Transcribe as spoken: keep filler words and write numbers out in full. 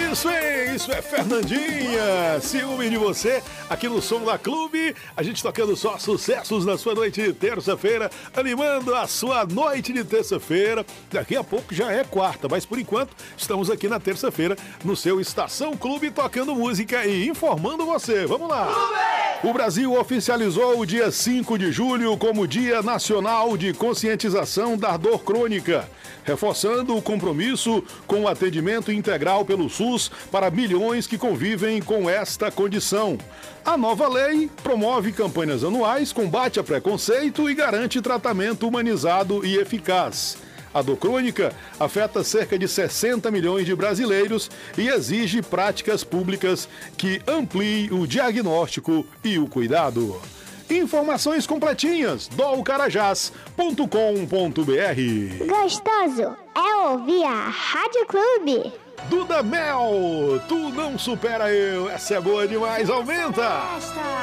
isso, hein? Isso é Fernandinha. Ciúme de você, aqui no Som da Clube. A gente tocando só sucessos na sua noite de terça-feira, animando a sua noite de terça-feira. Daqui a pouco já é quarta, mas por enquanto estamos aqui na terça-feira no seu Estação Clube tocando música e informando você. Vamos lá! O Brasil oficializou o dia cinco de julho como Dia Nacional de Conscientização da Dor Crônica, reforçando o compromisso com o atendimento integral pelo SUS para milhões que convivem com esta condição. A nova lei promove campanhas anuais, combate a preconceito e garante tratamento humanizado e eficaz. A dor crônica afeta cerca de sessenta milhões de brasileiros e exige práticas públicas que ampliem o diagnóstico e o cuidado. Informações completinhas, dol carajás ponto com ponto br. Gostoso é ouvir a Rádio Clube. Duda Mel, tu não supera eu, essa é boa demais, aumenta!